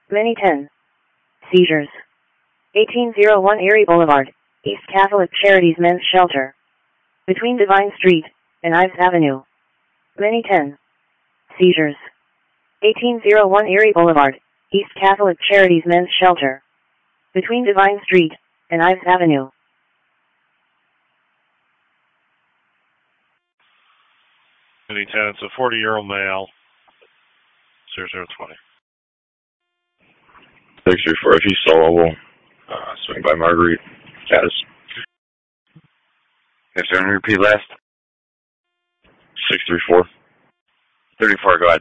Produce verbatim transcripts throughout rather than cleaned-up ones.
Many ten. Seizures. eighteen oh one Erie Boulevard, East Catholic Charities Men's Shelter. Between Divine Street and Ives Avenue. Many ten. Seizures. eighteen oh one Erie Boulevard, East Catholic Charities Men's Shelter. Between Divine Street and Ives Avenue. Many ten, it's a forty-year-old male. zero zero twenty. six three four, if he's soloable, uh, swing by Marguerite. Status. If you want to repeat last? six three four. thirty-four, go ahead.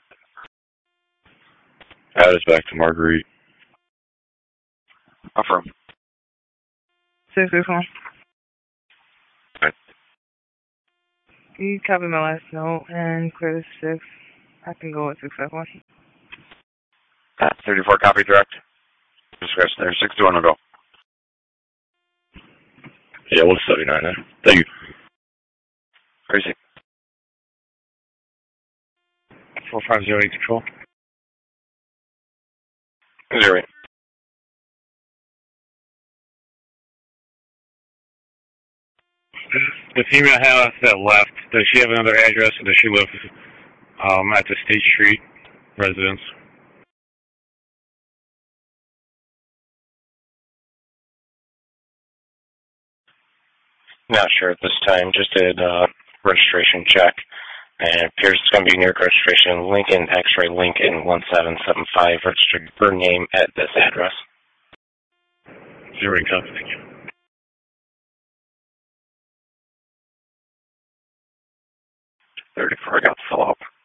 Add us back to Marguerite. Affirm. six three four. Right. You copy my last note and clear the six. I can go with six five one. Uh, thirty-four, copy direct. Discretion there. six two one will go. Yeah, we'll seventy-nine then. Thank you. Crazy. four five zero eight control. Zero eight. The female house that left, does she have another address, or does she live um, at the State Street residence? Not sure at this time. Just did uh, registration check. And it appears it's going to be New York registration, Lincoln, X-ray Lincoln, one seven seven five, registered her name at this address. Zero copy, thank you. thirty-four, I got the follow-up.